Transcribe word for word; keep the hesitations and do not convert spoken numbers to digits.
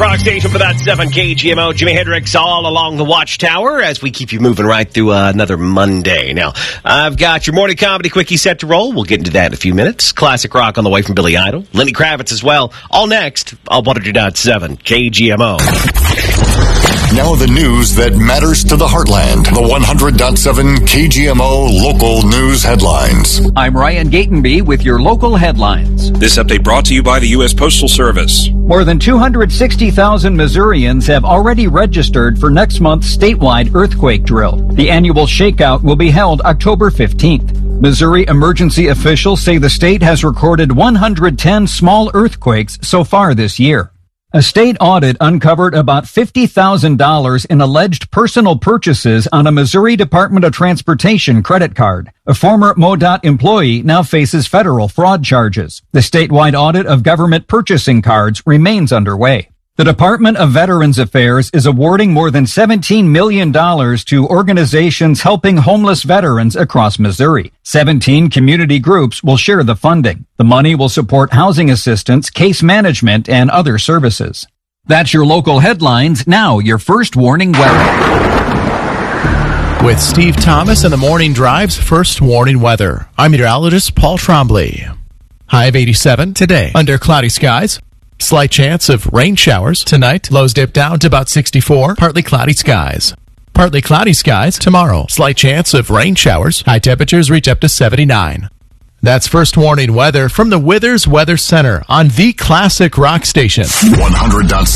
Rock Station for that seven K G M O. Jimi Hendrix all along the Watchtower as we keep you moving right through uh, another Monday. Now, I've got your morning comedy quickie set to roll. We'll get into that in a few minutes. Classic rock on the way from Billy Idol. Lenny Kravitz as well. All next on one hundred point seven K G M O. Now the news that matters to the heartland. The one hundred point seven K G M O local news headlines. I'm Ryan Gatenby with your local headlines. This update brought to you by the U S Postal Service. More than two hundred sixty thousand Missourians have already registered for next month's statewide earthquake drill. The annual shakeout will be held October fifteenth. Missouri emergency officials say the state has recorded one hundred ten small earthquakes so far this year. A state audit uncovered about fifty thousand dollars in alleged personal purchases on a Missouri Department of Transportation credit card. A former MoDOT employee now faces federal fraud charges. The statewide audit of government purchasing cards remains underway. The Department of Veterans Affairs is awarding more than seventeen million dollars to organizations helping homeless veterans across Missouri. seventeen community groups will share the funding. The money will support housing assistance, case management, and other services. That's your local headlines. Now, your first warning weather. With Steve Thomas and the Morning Drive's first warning weather, I'm meteorologist Paul Trombley. High of eighty-seven today, under cloudy skies. Slight chance of rain showers tonight. Lows dip down to about sixty-four. Partly cloudy skies. Partly cloudy skies tomorrow. Slight chance of rain showers. High temperatures reach up to seventy-nine. That's first warning weather from the Withers Weather Center on the Classic Rock Station. one hundred point